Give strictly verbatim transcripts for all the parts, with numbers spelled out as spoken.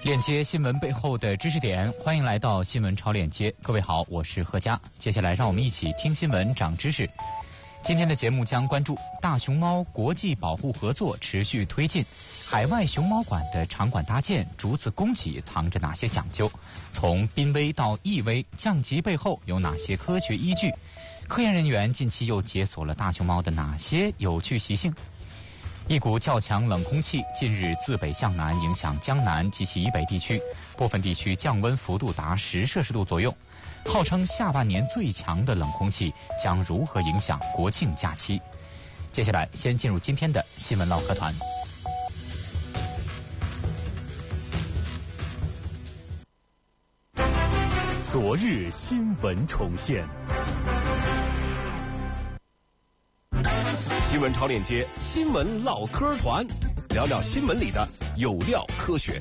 链接新闻背后的知识点，欢迎来到新闻超链接。各位好，我是贺佳。接下来让我们一起听新闻长知识。今天的节目将关注大熊猫国际保护合作持续推进，海外熊猫馆的场馆搭建逐次供给藏着哪些讲究？从濒危到易危降级背后有哪些科学依据？科研人员近期又解锁了大熊猫的哪些有趣习性？一股较强冷空气近日自北向南影响江南及其以北地区，部分地区降温幅度达十摄氏度左右。号称下半年最强的冷空气将如何影响国庆假期？接下来先进入今天的新闻唠嗑团。 昨日新闻重现。新闻超链接新闻唠嗑团，聊聊新闻里的有料科学。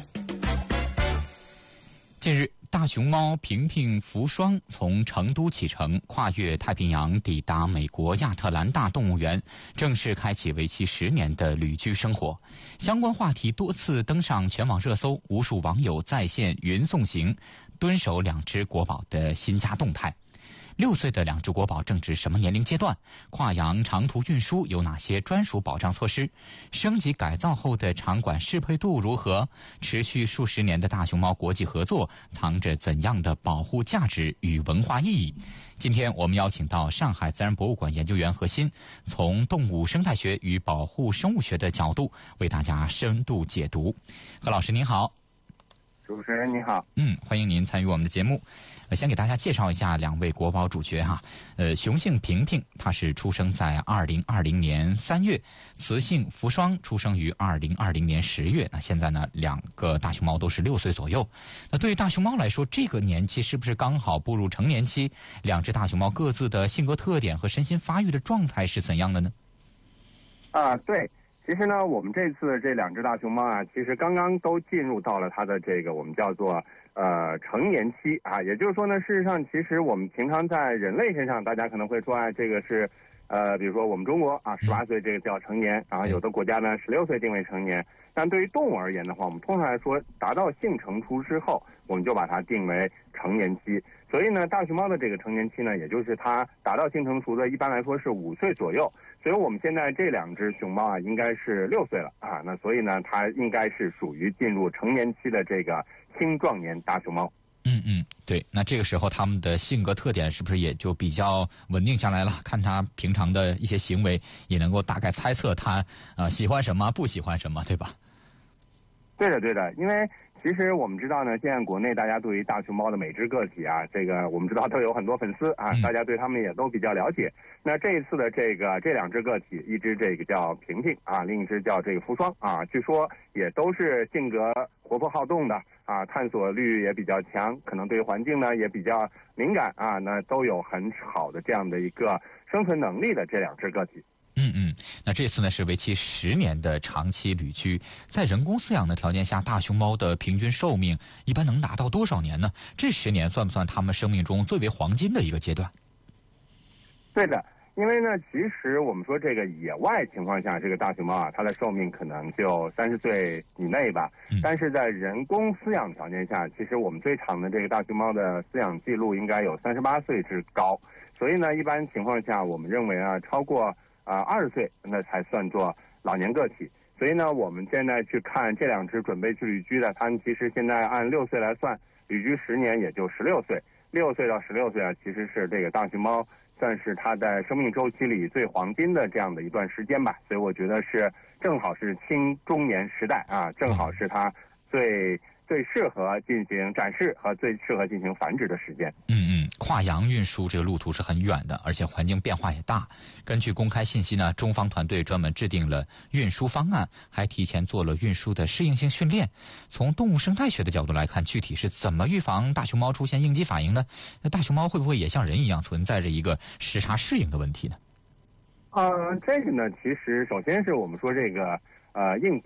近日，大熊猫平平福双从成都启程，跨越太平洋抵达美国亚特兰大动物园，正式开启为期十年的旅居生活。相关话题多次登上全网热搜，无数网友在线云送行，蹲守两只国宝的新家动态。六岁的两只国宝正值什么年龄阶段？跨洋长途运输有哪些专属保障措施？升级改造后的场馆适配度如何？持续数十年的大熊猫国际合作藏着怎样的保护价值与文化意义？今天我们邀请到上海自然博物馆研究员何鑫，从动物生态学与保护生物学的角度为大家深度解读。何老师您好。 主持人你好。 嗯，欢迎您参与我们的节目。呃，先给大家介绍一下两位国宝主角哈。呃，雄性平平，它是出生在二零二零年三月；雌性福双出生于二零二零年十月。那现在呢，两个大熊猫都是六岁左右。那对于大熊猫来说，这个年纪是不是刚好步入成年期？两只大熊猫各自的性格特点和身心发育的状态是怎样的呢？ 啊，对。其实呢，我们这次这两只大熊猫啊，其实刚刚都进入到了它的这个我们叫做呃成年期啊，也就是说呢，事实上其实我们平常在人类身上，大家可能会说啊，这个是呃，比如说我们中国啊，十八岁这个叫成年，然后有的国家呢十六岁定为成年，但对于动物而言的话，我们通常来说，达到性成熟之后，我们就把它定为成年期。所以呢，大熊猫的这个成年期呢，也就是它达到性成熟的，一般来说是五岁左右。所以我们现在这两只熊猫啊，应该是六岁了啊。那所以呢，它应该是属于进入成年期的这个青壮年大熊猫。 嗯嗯，对。那这个时候它们的性格特点是不是也就比较稳定下来了？看它平常的一些行为，也能够大概猜测它呃喜欢什么，不喜欢什么，对吧？ 对的，对的，因为其实我们知道呢，现在国内大家对于大熊猫的每只个体啊，这个我们知道都有很多粉丝啊，大家对他们也都比较了解。那这一次的这个这两只个体，一只这个叫平平啊，另一只叫这个福双啊，据说也都是性格活泼好动的啊，探索欲也比较强，可能对环境呢也比较敏感啊，那都有很好的这样的一个生存能力的这两只个体。 嗯嗯，那这次呢是为期十年的长期旅居，在人工饲养的条件下，大熊猫的平均寿命一般能达到多少年呢？这十年算不算它们生命中最为黄金的一个阶段？ 对的，因为呢，其实我们说这个野外情况下，这个大熊猫啊，它的寿命可能就三十岁以内吧。嗯、但是在人工饲养条件下，其实我们最长的这个大熊猫的饲养记录应该有三十八岁之高。所以呢，一般情况下，我们认为啊，超过啊，二十岁那才算作老年个体。所以呢，我们现在去看这两只准备去旅居的，它们其实现在按六岁来算，旅居十年也就十六岁。六岁到十六岁啊，其实是这个大熊猫算是它在生命周期里最黄金的这样的一段时间吧。所以我觉得是正好是青中年时代啊，正好是它最最适合进行展示和最适合进行繁殖的时间。 嗯嗯，跨洋运输这个路途是很远的，而且环境变化也大。根据公开信息呢，中方团队专门制定了运输方案，还提前做了运输的适应性训练。从动物生态学的角度来看，具体是怎么预防大熊猫出现应激反应呢？那大熊猫会不会也像人一样存在着一个时差适应的问题呢？ 呃，这个呢，其实首先是我们说这个呃应激。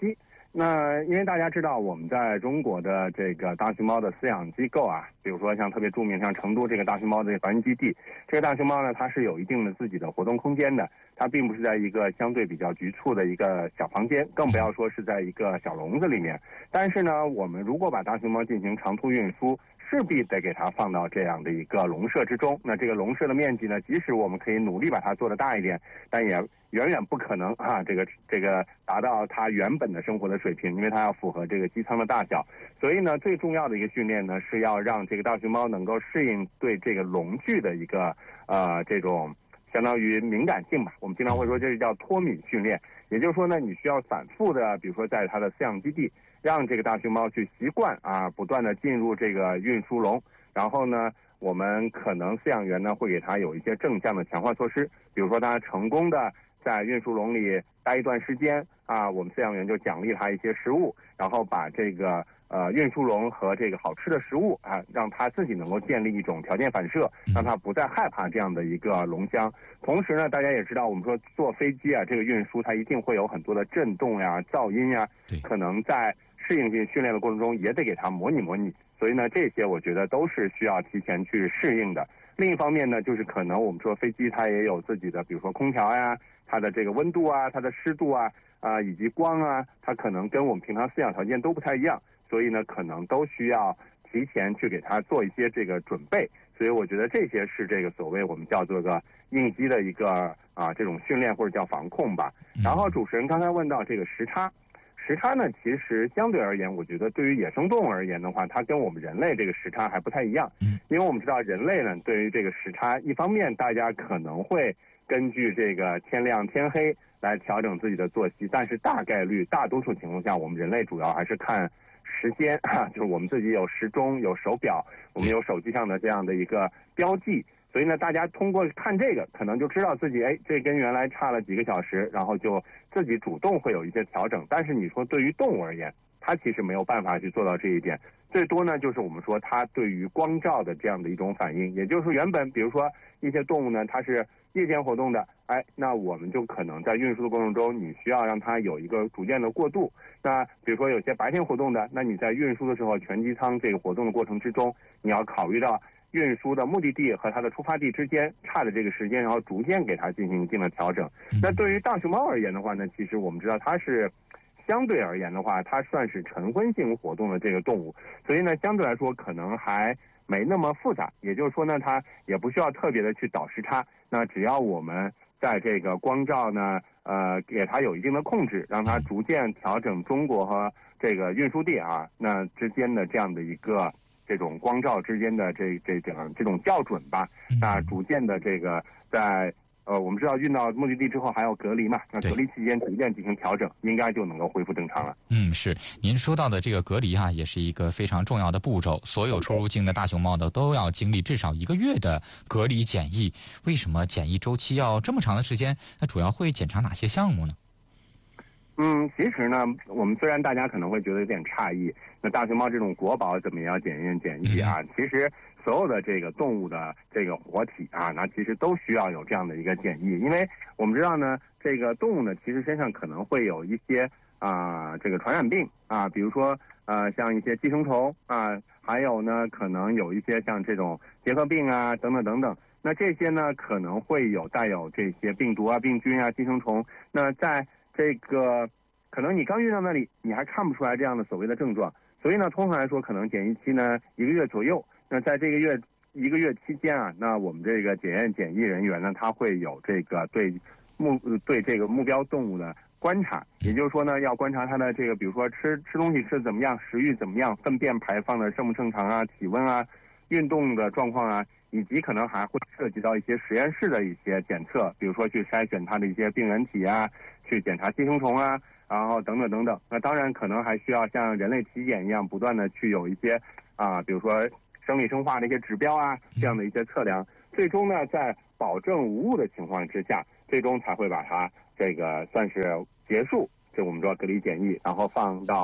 那因为大家知道，我们在中国的这个大熊猫的饲养机构啊，比如说像特别著名像成都这个大熊猫的繁育基地，这个大熊猫呢，它是有一定的自己的活动空间的，它并不是在一个相对比较局促的一个小房间，更不要说是在一个小笼子里面。但是呢，我们如果把大熊猫进行长途运输，势必得给它放到这样的一个笼舍之中。那这个笼舍的面积呢，即使我们可以努力把它做得大一点，但也远远不可能啊，这个这个达到它原本的生活的水平，因为它要符合这个机舱的大小。所以呢，最重要的一个训练呢，是要让这个大熊猫能够适应对这个笼具的一个呃这种相当于敏感性吧。我们经常会说这是叫脱敏训练，也就是说呢，你需要反复的，比如说在它的饲养基地，让这个大熊猫去习惯啊，不断的进入这个运输笼，然后呢，我们可能饲养员呢会给它有一些正向的强化措施，比如说它成功的在运输笼里待一段时间啊，我们饲养员就奖励它一些食物，然后把这个呃运输笼和这个好吃的食物啊，让它自己能够建立一种条件反射，让它不再害怕这样的一个笼箱。同时呢，大家也知道，我们说坐飞机啊，这个运输它一定会有很多的震动呀、噪音呀，可能在适应性训练的过程中也得给它模拟模拟。所以呢，这些我觉得都是需要提前去适应的。另一方面呢，就是可能我们说飞机它也有自己的，比如说空调呀，它的这个温度啊，它的湿度啊，啊、呃、以及光啊，它可能跟我们平常饲养条件都不太一样，所以呢，可能都需要提前去给它做一些这个准备。所以我觉得这些是这个所谓我们叫做个应激的一个啊这种训练或者叫防控吧。然后主持人刚才问到这个时差。时差呢，其实相对而言，我觉得对于野生动物而言的话，它跟我们人类这个时差还不太一样。嗯，因为我们知道人类呢，对于这个时差，一方面大家可能会根据这个天亮天黑来调整自己的作息，但是大概率大多数情况下，我们人类主要还是看时间啊，就是我们自己有时钟、有手表，我们有手机上的这样的一个标记。所以呢，大家通过看这个，可能就知道自己，哎，这跟原来差了几个小时，然后就自己主动会有一些调整。但是你说对于动物而言，它其实没有办法去做到这一点。最多呢，就是我们说它对于光照的这样的一种反应，也就是说原本比如说一些动物呢，它是夜间活动的，哎，那我们就可能在运输的过程中，你需要让它有一个逐渐的过渡。那比如说有些白天活动的，那你在运输的时候，全机舱这个活动的过程之中，你要考虑到运输的目的地和它的出发地之间差的这个时间，然后逐渐给它进行一定的调整。那对于大熊猫而言的话呢，其实我们知道它是相对而言的话，它算是晨昏性活动的这个动物，所以呢，相对来说可能还没那么复杂。也就是说呢，它也不需要特别的去倒时差。那只要我们在这个光照呢，呃，给它有一定的控制，让它逐渐调整中国和这个运输地啊那之间的这样的一个这种光照之间的这这这这种校准吧，那逐渐的这个在呃我们知道运到目的地之后还要隔离嘛，那隔离期间逐渐进行调整，应该就能够恢复正常了。 嗯，是您说到的这个隔离啊，也是一个非常重要的步骤。所有出入境的大熊猫呢，都要经历至少一个月的隔离检疫。为什么检疫周期要这么长的时间？那主要会检查哪些项目呢？ 嗯，其实呢，我们虽然大家可能会觉得有点诧异，那大熊猫这种国宝怎么也要检验检疫啊？其实所有的这个动物的这个活体啊，那其实都需要有这样的一个检疫，因为我们知道呢，这个动物呢，其实身上可能会有一些啊、呃、这个传染病啊，比如说呃像一些寄生虫啊，还有呢可能有一些像这种结核病啊等等等等。那这些呢可能会有带有这些病毒啊、病菌啊、寄生虫。那在这个可能你刚运到那里，你还看不出来这样的所谓的症状，所以呢，通常来说，可能检疫期呢一个月左右。那在这个月一个月期间啊，那我们这个检验检疫人员呢，他会有这个对目对这个目标动物的观察，也就是说呢，要观察它的这个，比如说吃吃东西吃得怎么样，食欲怎么样，粪便排放的正不正常啊，体温啊，运动的状况啊。以及可能还会涉及到一些实验室的一些检测，比如说去筛选它的一些病原体啊，去检查寄生虫啊，然后等等等等。那当然可能还需要像人类体检一样，不断的去有一些啊，比如说生理生化的一些指标啊，这样的一些测量。最终呢，在保证无误的情况之下，最终才会把它这个算是结束，就我们说隔离检疫，然后放到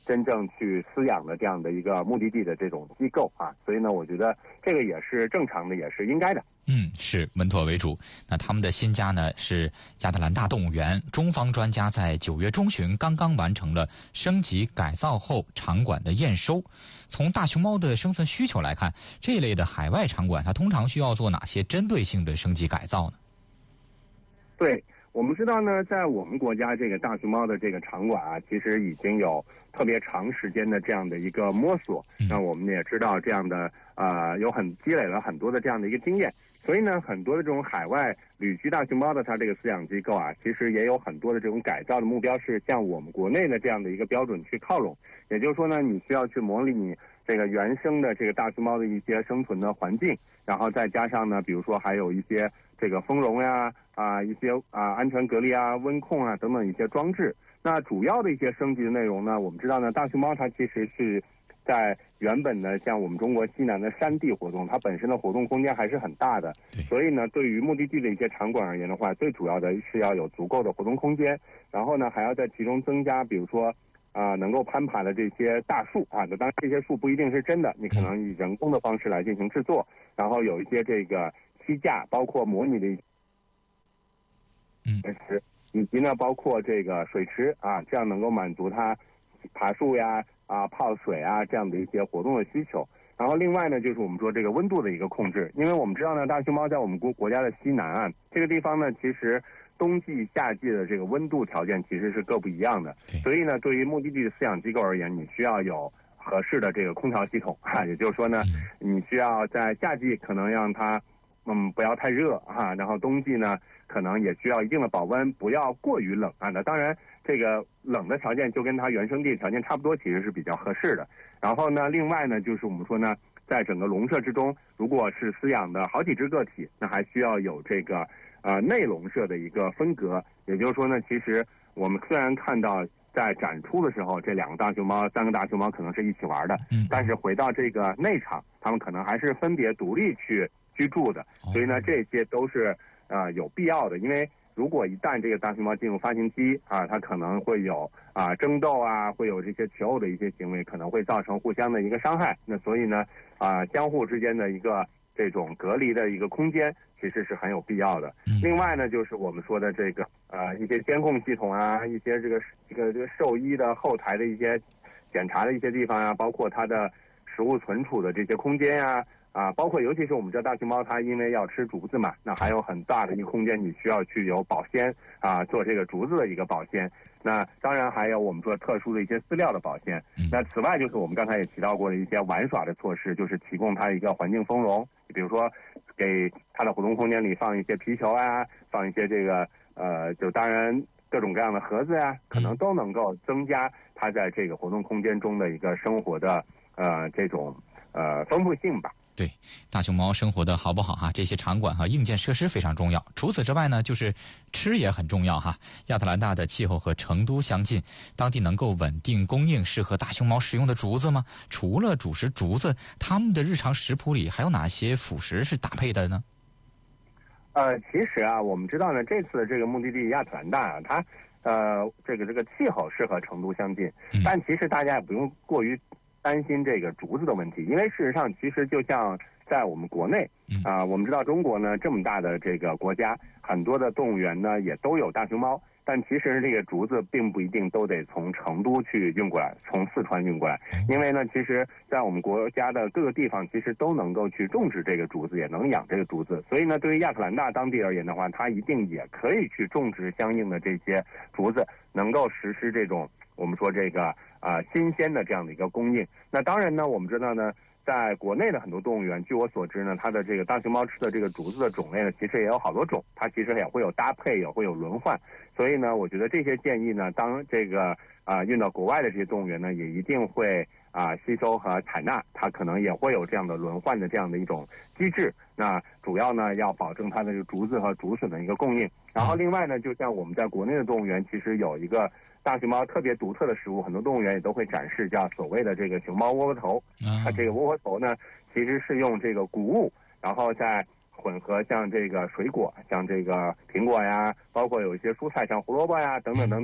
真正去饲养的这样的一个目的地的这种机构啊。所以呢，我觉得这个也是正常的，也是应该的。 嗯，是稳妥为主。那他们的新家呢是亚特兰大动物园，中方专家在九月中旬刚刚完成了升级改造后场馆的验收。从大熊猫的生存需求来看，这类的海外场馆它通常需要做哪些针对性的升级改造呢？ 对，我们知道呢，在我们国家这个大熊猫的这个场馆啊，其实已经有特别长时间的这样的一个摸索。那我们也知道这样的呃，有很积累了很多的这样的一个经验。所以呢，很多的这种海外旅居大熊猫的它这个饲养机构啊，其实也有很多的这种改造的目标是向我们国内的这样的一个标准去靠拢。也就是说呢，你需要去模拟你这个原生的这个大熊猫的一些生存的环境，然后再加上呢，比如说还有一些这个丰容呀啊一些啊安全隔离啊、温控啊等等一些装置。那主要的一些升级的内容呢，我们知道呢，大熊猫它其实是在原本呢，像我们中国西南的山地活动，它本身的活动空间还是很大的。所以呢，对于目的地的一些场馆而言的话，最主要的是要有足够的活动空间，然后呢，还要在其中增加，比如说啊、呃，能够攀爬的这些大树啊，当然这些树不一定是真的，你可能以人工的方式来进行制作，然后有一些这个栖架，包括模拟的一些嗯池，以及呢，包括这个水池啊，这样能够满足它爬树呀。啊，泡水啊，这样的一些活动的需求。然后另外呢，就是我们说这个温度的一个控制，因为我们知道呢，大熊猫在我们国国家的西南岸这个地方呢，其实冬季、夏季的这个温度条件其实是各不一样的。所以呢，对于目的地的饲养机构而言，你需要有合适的这个空调系统啊，也就是说呢，你需要在夏季可能让它嗯不要太热啊，然后冬季呢可能也需要一定的保温，不要过于冷啊。那当然。这个冷的条件就跟它原生地条件差不多，其实是比较合适的。然后呢，另外呢，就是我们说呢，在整个笼舍之中，如果是饲养的好几只个体，那还需要有这个呃内笼舍的一个分隔。也就是说呢，其实我们虽然看到在展出的时候，这两个大熊猫、三个大熊猫可能是一起玩的，但是回到这个内场，它们可能还是分别独立去居住的。所以呢，这些都是呃有必要的，因为。如果一旦这个大熊猫进入发情期啊，它可能会有啊争斗啊，会有这些求偶的一些行为，可能会造成互相的一个伤害。那所以呢，啊相互之间的一个这种隔离的一个空间，其实是很有必要的。另外呢，就是我们说的这个呃一些监控系统啊，一些这个这个这个兽医的后台的一些检查的一些地方啊，包括它的食物存储的这些空间呀、啊。啊，包括尤其是我们知道大熊猫它因为要吃竹子嘛，那还有很大的一个空间，你需要去有保鲜啊，做这个竹子的一个保鲜。那当然还有我们说特殊的一些饲料的保鲜。那此外就是我们刚才也提到过的一些玩耍的措施，就是提供它一个环境丰容，比如说给它的活动空间里放一些皮球啊，放一些这个呃，就当然各种各样的盒子啊，可能都能够增加它在这个活动空间中的一个生活的呃这种呃丰富性吧。 对，大熊猫生活的好不好哈？这些场馆和硬件设施非常重要。除此之外呢，就是吃也很重要哈。亚特兰大的气候和成都相近，当地能够稳定供应适合大熊猫食用的竹子吗？除了主食竹子，他们的日常食谱里还有哪些辅食是搭配的呢？ 呃，其实啊，我们知道呢，这次的这个目的地亚特兰大啊，它呃这个这个气候是和成都相近，嗯、但其实大家也不用过于。担心这个竹子的问题，因为事实上，其实就像在我们国内啊、呃，我们知道中国呢这么大的这个国家，很多的动物园呢也都有大熊猫，但其实这个竹子并不一定都得从成都去运过来，从四川运过来，因为呢，其实在我们国家的各个地方，其实都能够去种植这个竹子，也能养这个竹子，所以呢，对于亚特兰大当地而言的话，它一定也可以去种植相应的这些竹子，能够实施这种我们说这个。啊、呃，新鲜的这样的一个供应。那当然呢，我们知道呢，在国内的很多动物园，据我所知呢，它的这个大熊猫吃的这个竹子的种类呢，其实也有好多种，它其实也会有搭配，也会有轮换。所以呢，我觉得这些建议呢，当这个啊、呃、运到国外的这些动物园呢，也一定会啊、呃、吸收和采纳，它可能也会有这样的轮换的这样的一种机制。那主要呢，要保证它的这个竹子和竹笋的一个供应。然后另外呢，就像我们在国内的动物园，其实有一个。大熊猫特别独特的食物，很多动物园也都会展示，叫所谓的这个熊猫窝窝头。它这个窝窝头呢，其实是用这个谷物，然后再混合像这个水果，像这个苹果呀，包括有一些蔬菜，像胡萝卜呀等等等等。